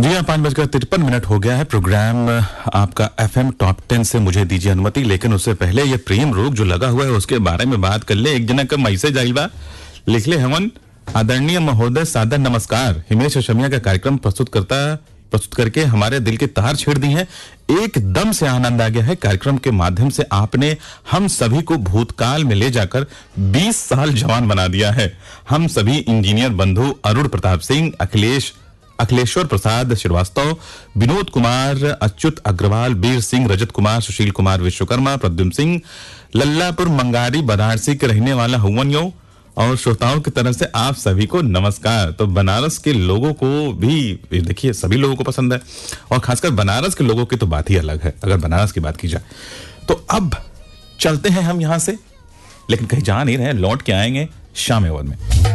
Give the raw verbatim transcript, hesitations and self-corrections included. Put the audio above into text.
जी हाँ, पाँच बजकर तिरपन मिनट हो गया है। प्रोग्राम आपका एफएम टॉप टेन से मुझे दीजिए अनुमति, लेकिन उससे पहले ये प्रेम रोग जो लगा हुआ है उसके बारे में बात कर ले। एक जना का मैसेज आइल बा, लिख ले हवन, आदरणीय महोदय सादर नमस्कार। हिमेश रेशमिया का कार्यक्रम प्रस्तुत करता प्रस्तुत करके हमारे दिल के तार छेड़ दी हैं। एकदम से आनंद आ गया है। कार्यक्रम के माध्यम से आपने हम सभी को भूतकाल में ले जाकर बीस साल जवान बना दिया है। हम सभी इंजीनियर बंधु अरुण प्रताप सिंह, अखिलेश अखिलेश्वर प्रसाद श्रीवास्तव, विनोद कुमार, अच्युत अग्रवाल, वीर सिंह, रजत कुमार, सुशील कुमार विश्वकर्मा, प्रद्युम्न सिंह, लल्लापुर मंगारी बनारसी के रहने वाला हुवन यो और श्रोताओं की तरफ से आप सभी को नमस्कार। तो बनारस के लोगों को भी देखिए, सभी लोगों को पसंद है और खासकर बनारस के लोगों की तो बात ही अलग है अगर बनारस की बात की जाए। तो अब चलते हैं हम यहां से, लेकिन कहीं जा नहीं रहे, लौट के आएंगे शाम अवध में।